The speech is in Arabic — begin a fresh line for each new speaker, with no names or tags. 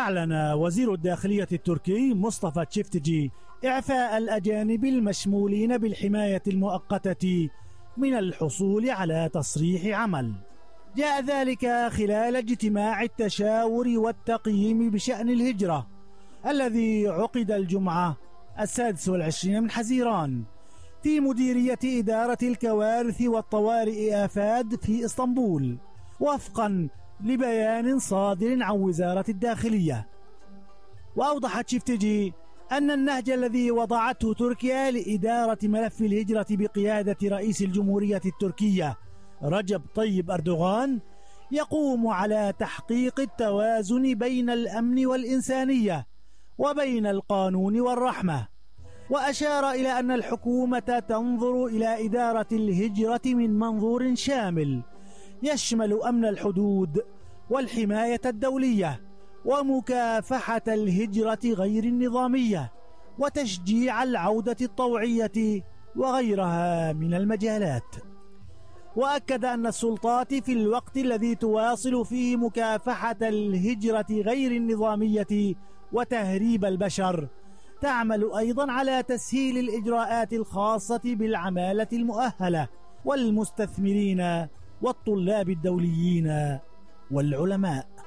أعلن وزير الداخلية التركي مصطفى تشفتجي إعفاء الأجانب المشمولين بالحماية المؤقتة من الحصول على تصريح عمل. جاء ذلك خلال اجتماع التشاور والتقييم بشأن الهجرة الذي عقد الجمعة 26 من حزيران في مديرية إدارة الكوارث والطوارئ آفاد في إسطنبول، وفقا لبيان صادر عن وزارة الداخلية. وأوضح تشفتجي أن النهج الذي وضعته تركيا لإدارة ملف الهجرة بقيادة رئيس الجمهورية التركية رجب طيب أردوغان يقوم على تحقيق التوازن بين الأمن والإنسانية وبين القانون والرحمة. وأشار إلى أن الحكومة تنظر إلى إدارة الهجرة من منظور شامل يشمل أمن الحدود والحماية الدولية ومكافحة الهجرة غير النظامية وتشجيع العودة الطوعية وغيرها من المجالات. وأكد أن السلطات في الوقت الذي تواصل فيه مكافحة الهجرة غير النظامية وتهريب البشر تعمل أيضا على تسهيل الإجراءات الخاصة بالعمالة المؤهلة والمستثمرين والطلاب الدوليين والعلماء.